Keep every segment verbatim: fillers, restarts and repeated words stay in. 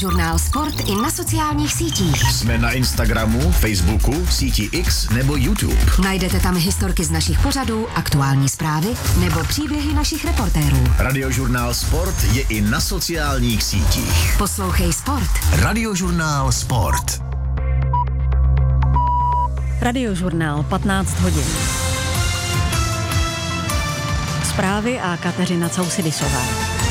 Žurnál Sport i na sociálních sítích. Jsme na Instagramu, Facebooku, síti X nebo YouTube. Najdete tam historky z našich pořadů, aktuální zprávy nebo příběhy našich reportérů. Radiožurnál Sport je i na sociálních sítích. Poslouchej Sport. Radiožurnál Sport. Radiožurnál patnáct hodin. Zprávy a Kateřina Causidisová.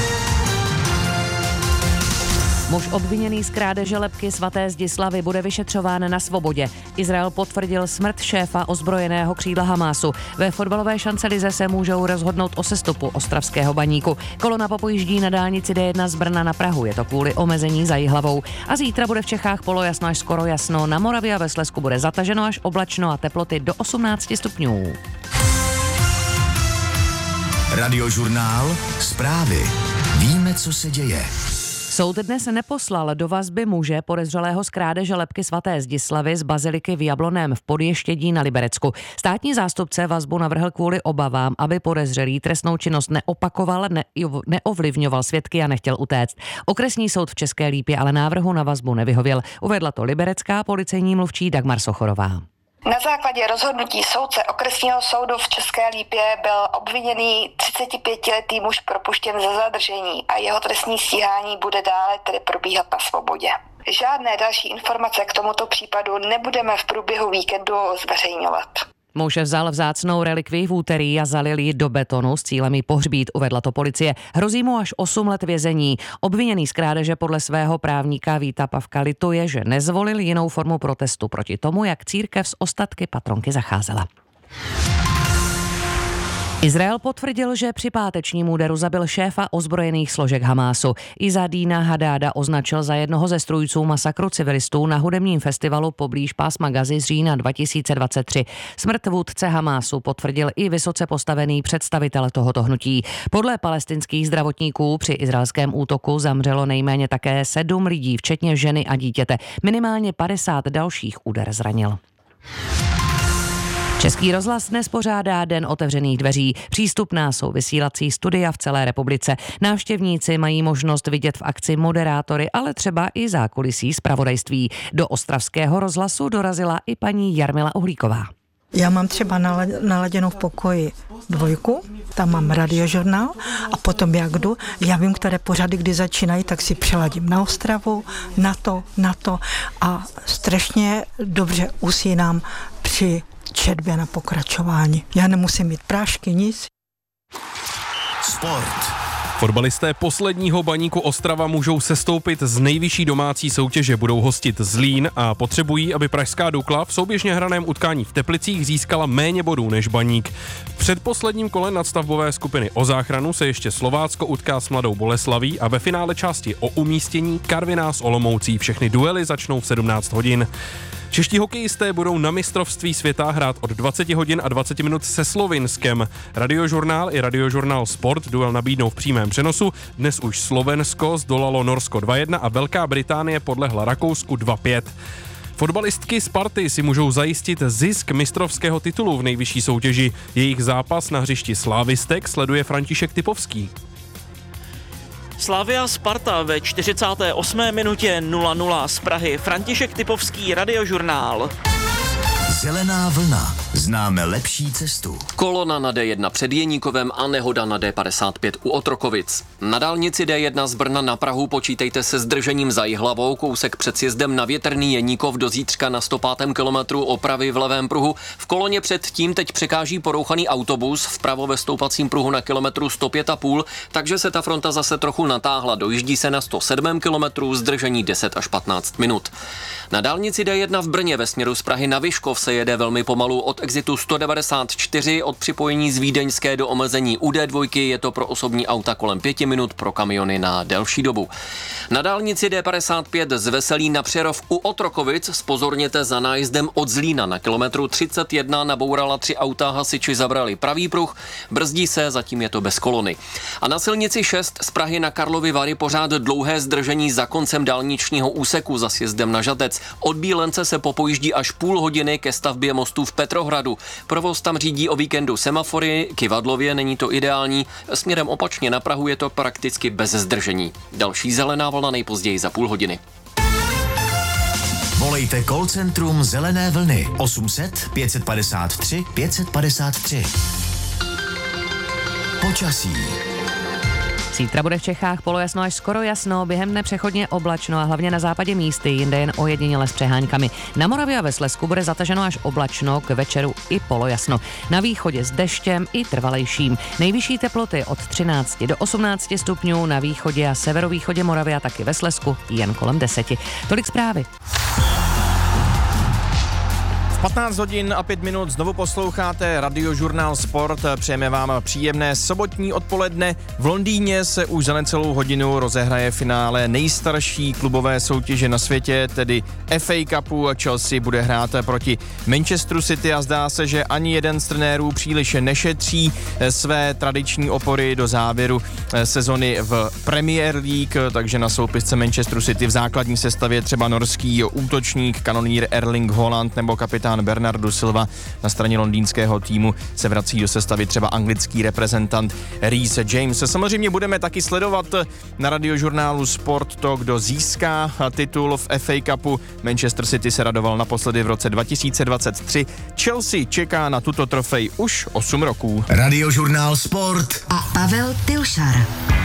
Muž obviněný z krádeže lebky svaté Zdislavy bude vyšetřován na svobodě. Izrael potvrdil smrt šéfa ozbrojeného křídla Hamásu. Ve fotbalové šancelize se můžou rozhodnout o sestupu ostravského Baníku. Kolona popojíždí na dálnici D jedna z Brna na Prahu. Je to kvůli omezení za Jihlavou. A zítra bude v Čechách polojasno až skoro jasno. Na Moravě a ve Slezsku bude zataženo až oblačno a teploty do osmnáct stupňů. Radiožurnál Zprávy. Víme, co se děje. Soud dnes neposlal do vazby muže podezřelého z krádeže lebky svaté Zdislavy z baziliky v Jablonném v Podještědí na Liberecku. Státní zástupce vazbu navrhl kvůli obavám, aby podezřelý trestnou činnost neopakoval, ne, neovlivňoval svědky a nechtěl utéct. Okresní soud v České Lípě ale návrhu na vazbu nevyhověl. Uvedla to liberecká policejní mluvčí Dagmar Sochorová. Na základě rozhodnutí soudce okresního soudu v České Lípě byl obviněný třicetipětiletý muž propuštěn ze zadržení a jeho trestní stíhání bude dále tedy probíhat na svobodě. Žádné další informace k tomuto případu nebudeme v průběhu víkendu zveřejňovat. Muž vzal vzácnou relikvii v úterý a zalil ji do betonu s cílem ji pohřbít, uvedla to policie. Hrozí mu až osm let vězení. Obviněný z krádeže podle svého právníka Víta Pavka lituje, že nezvolil jinou formu protestu proti tomu, jak církev s ostatky patronky zacházela. Izrael potvrdil, že při pátečním úderu zabil šéfa ozbrojených složek Hamásu. Izzadína Hadáda označil za jednoho ze strůjců masakru civilistů na hudebním festivalu poblíž pásma Gazy z října dva tisíce dvacet tři. Smrt vůdce Hamásu potvrdil i vysoce postavený představitel tohoto hnutí. Podle palestinských zdravotníků při izraelském útoku zemřelo nejméně také sedm lidí, včetně ženy a dítěte. Minimálně padesát dalších úder zranil. Český rozhlas dnes pořádá Den otevřených dveří. Přístupná jsou vysílací studia v celé republice. Návštěvníci mají možnost vidět v akci moderátory, ale třeba i zákulisí zpravodajství. Do ostravského rozhlasu dorazila i paní Jarmila Uhlíková. Já mám třeba naladěnou v pokoji dvojku, tam mám radiožurnál a potom jak jdu, já vím, které pořady kdy začínají, tak si přeladím na Ostravu, na to, na to a strašně dobře usínám při četbě na pokračování. Já nemusím mít prášky, nic. Sport. Fotbalisté posledního Baníku Ostrava můžou sestoupit z nejvyšší domácí soutěže, budou hostit Zlín a potřebují, aby pražská Dukla v souběžně hraném utkání v Teplicích získala méně bodů než Baník. V předposledním kole nadstavbové skupiny o záchranu se ještě Slovácko utká s Mladou Boleslaví a ve finále části o umístění Karviná s Olomoucí. Všechny duely začnou v sedmnáct hodin. Čeští hokejisté budou na mistrovství světa hrát od dvacet hodin a dvacet minut se Slovinskem. Radiožurnál i Radiožurnál Sport duel nabídnou v přímém přenosu. Dnes už Slovensko zdolalo Norsko dva jedna a Velká Británie podlehla Rakousku dva pět. Fotbalistky Sparty si můžou zajistit zisk mistrovského titulu v nejvyšší soutěži. Jejich zápas na hřišti Slávistek sleduje František Typovský. Slavia Sparta ve čtyřicáté osmé minutě nula nula z Prahy. František Typovský, Radiožurnál. Zelená vlna. Známe lepší cestu. Kolona na D jedna před Jeníkovem a nehoda na D padesát pět u Otrokovic. Na dálnici D jedna z Brna na Prahu počítejte se zdržením za Jihlavou, kousek před sjezdem na Větrný Jeníkov do zítřka na sto pátém kilometru opravy v levém pruhu. V koloně předtím teď překáží porouchaný autobus, vpravo ve stoupacím pruhu na kilometru sto pět a půl, takže se ta fronta zase trochu natáhla. Dojíždí se na sto sedmém kilometru, zdržení deset až patnáct minut. Na dálnici D jedna v Brně ve směru z Prahy na Vyškov se jede velmi pomalu. Od exitu sto devadesát čtyři, od připojení z Vídeňské do omezení u D dva je to pro osobní auta kolem pěti minut, pro kamiony na delší dobu. Na dálnici D padesát pět z Veselí na Přerov u Otrokovic zpozorněte za nájezdem od Zlína. Na kilometru třicet jedna nabourala tři auta, hasiči zabrali pravý pruh, brzdí se, zatím je to bez kolony. A na silnici šest z Prahy na Karlovy Vary pořád dlouhé zdržení za koncem dálničního úseku za sjezdem na Žatec. Od Bílence se popojíždí až půl hodiny ke stavbě mostu v Petrohradě. Vinohradu. Provoz tam řídí o víkendu semafory, kivadlově není to ideální, směrem opačně na Prahu je to prakticky bez zdržení. Další zelená vlna nejpozději za půl hodiny. Volejte call centrum Zelené vlny osm set pět padesát tři pět padesát tři. Počasí. Zítra bude v Čechách polojasno až skoro jasno, během dne přechodně oblačno a hlavně na západě místy, jinde jen ojediněle s přehánkami. Na Moravě a ve Slezsku bude zataženo až oblačno, k večeru i polojasno. Na východě s deštěm i trvalejším. Nejvyšší teploty od třinácti do osmnácti stupňů, na východě a severovýchodě Moravy a taky ve Slezsku jen kolem deseti. Tolik zprávy. patnáct hodin a pět minut znovu posloucháte Radiožurnál Sport. Přejeme vám příjemné sobotní odpoledne. V Londýně se už za necelou hodinu rozehraje finále nejstarší klubové soutěže na světě, tedy F A Cupu. Chelsea bude hrát proti Manchesteru City a zdá se, že ani jeden z trenérů příliš nešetří své tradiční opory do závěru sezony v Premier League, takže na soupisce Manchesteru City v základní sestavě třeba norský útočník, kanonýr Erling Haaland nebo kapitán Bernardo Silva. Na straně londýnského týmu se vrací do sestavy třeba anglický reprezentant Reece James. Samozřejmě budeme taky sledovat na Radiožurnálu Sport to, kdo získá titul v F A Cupu. Manchester City se radoval naposledy v roce dva tisíce dvacet tři. Chelsea čeká na tuto trofej už osm roků. Radiožurnál Sport a Pavel Pilšar.